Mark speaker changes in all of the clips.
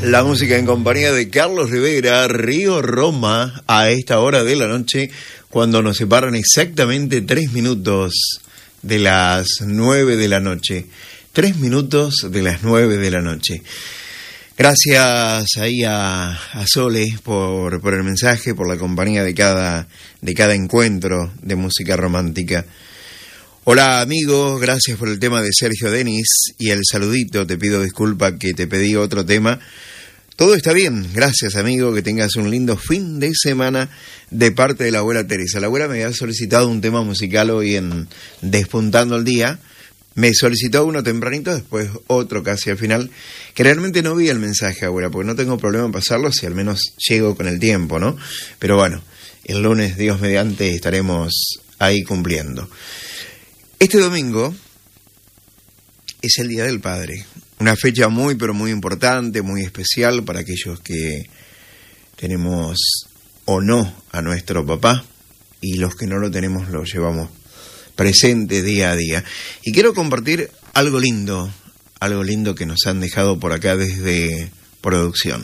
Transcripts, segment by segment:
Speaker 1: La música en compañía de Carlos Rivera, Río Roma, a esta hora de la noche, cuando nos separan exactamente 3 minutos de las 9 de la noche. 3 minutos de las 9 de la noche. Gracias ahí a Sole por el mensaje, por la compañía de cada encuentro de música romántica. Hola amigos, gracias por el tema de Sergio Denis y el saludito. Te pido disculpa que te pedí otro tema. Todo está bien, gracias amigo, que tengas un lindo fin de semana de parte de la abuela Teresa. La abuela me había solicitado un tema musical hoy en Despuntando el Día. Me solicitó uno tempranito, después otro casi al final, que realmente no vi el mensaje, abuela, porque no tengo problema en pasarlo si al menos llego con el tiempo, ¿no? Pero bueno, el lunes, Dios mediante, estaremos ahí cumpliendo. Este domingo es el Día del Padre, una fecha muy pero muy importante, muy especial para aquellos que tenemos o no a nuestro papá, y los que no lo tenemos lo llevamos presente día a día. Y quiero compartir algo lindo que nos han dejado por acá desde producción.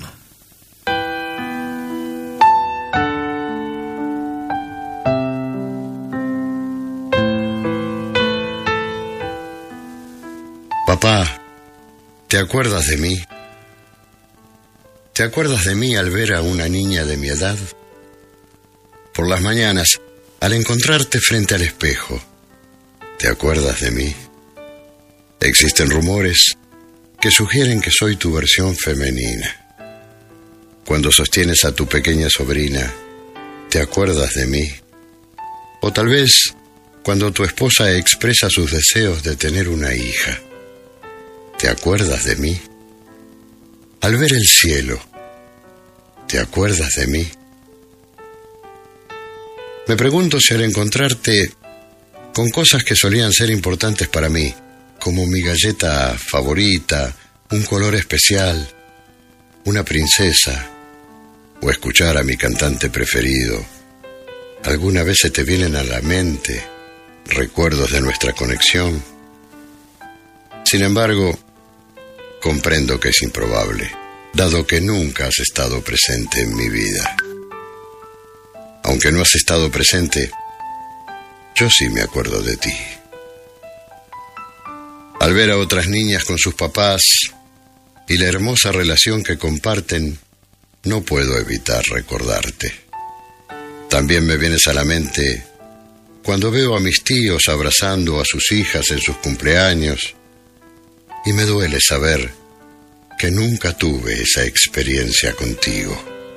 Speaker 2: Papá, ¿te acuerdas de mí? ¿Te acuerdas de mí al ver a una niña de mi edad? Por las mañanas, al encontrarte frente al espejo, ¿te acuerdas de mí? Existen rumores que sugieren que soy tu versión femenina. Cuando sostienes a tu pequeña sobrina, ¿te acuerdas de mí? O tal vez cuando tu esposa expresa sus deseos de tener una hija, ¿te acuerdas de mí? Al ver el cielo, ¿te acuerdas de mí? Me pregunto si al encontrarte con cosas que solían ser importantes para mí, como mi galleta favorita, un color especial, una princesa, o escuchar a mi cantante preferido, ¿alguna vez se te vienen a la mente recuerdos de nuestra conexión? Sin embargo, comprendo que es improbable, dado que nunca has estado presente en mi vida. Aunque no has estado presente, yo sí me acuerdo de ti. Al ver a otras niñas con sus papás y la hermosa relación que comparten, no puedo evitar recordarte. También me vienes a la mente cuando veo a mis tíos abrazando a sus hijas en sus cumpleaños, y me duele saber que nunca tuve esa experiencia contigo.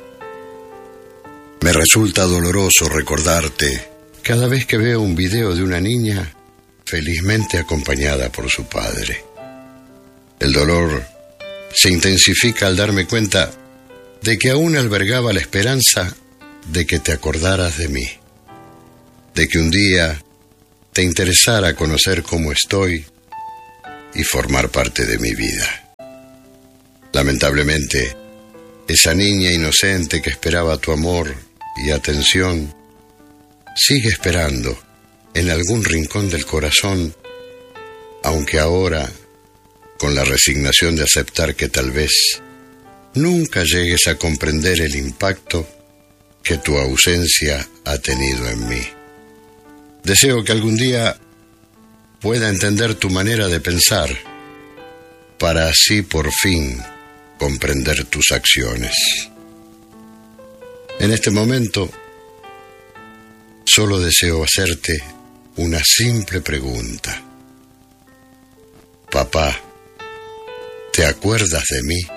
Speaker 2: Me resulta doloroso recordarte cada vez que veo un video de una niña felizmente acompañada por su padre. El dolor se intensifica al darme cuenta de que aún albergaba la esperanza de que te acordaras de mí, de que un día te interesara conocer cómo estoy y formar parte de mi vida. Lamentablemente, esa niña inocente que esperaba tu amor y atención sigue esperando en algún rincón del corazón, aunque ahora con la resignación de aceptar que tal vez nunca llegues a comprender el impacto que tu ausencia ha tenido en mí. Deseo que algún día pueda entender tu manera de pensar, para así por fin comprender tus acciones. En este momento, solo deseo hacerte una simple pregunta. Papá, ¿te acuerdas de mí?